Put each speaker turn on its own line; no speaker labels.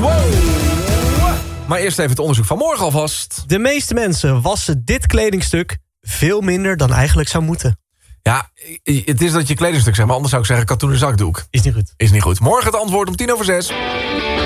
quo. Maar eerst even het onderzoek van morgen alvast.
De meeste mensen wassen dit kledingstuk veel minder dan eigenlijk zou moeten.
Ja, het is dat je kledingstuk zegt, maar anders zou ik zeggen katoenen zakdoek.
Is niet goed.
Is niet goed. Morgen het antwoord om 5:50.